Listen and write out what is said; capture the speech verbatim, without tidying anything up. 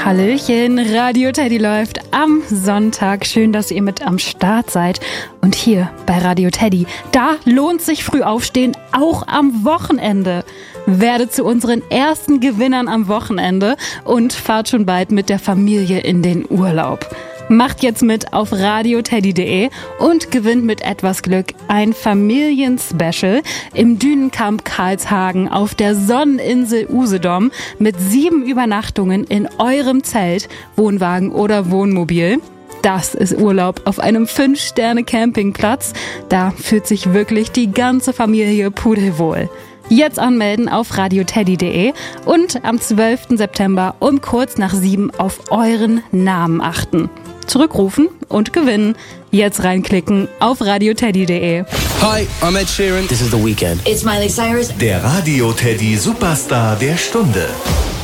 Hallöchen, Radio Teddy läuft am Sonntag. Schön, dass ihr mit am Start seid. Und hier bei Radio Teddy, da lohnt sich früh aufstehen, auch am Wochenende. Werdet zu unseren ersten Gewinnern am Wochenende und fahrt schon bald mit der Familie in den Urlaub. Macht jetzt mit auf radioteddy punkt de und gewinnt mit etwas Glück ein Familienspecial im Dünenkamp Karlshagen auf der Sonneninsel Usedom mit sieben Übernachtungen in eurem Zelt, Wohnwagen oder Wohnmobil. Das ist Urlaub auf einem fünf Sterne Campingplatz. Da fühlt sich wirklich die ganze Familie pudelwohl. Jetzt anmelden auf radioteddy punkt de und am zwölften September um kurz nach sieben auf euren Namen achten. Zurückrufen und gewinnen. Jetzt reinklicken auf radioteddy punkt de. Hi, I'm Ed Sheeran. This is The Weeknd. It's Miley Cyrus. Der Radio Teddy Superstar der Stunde.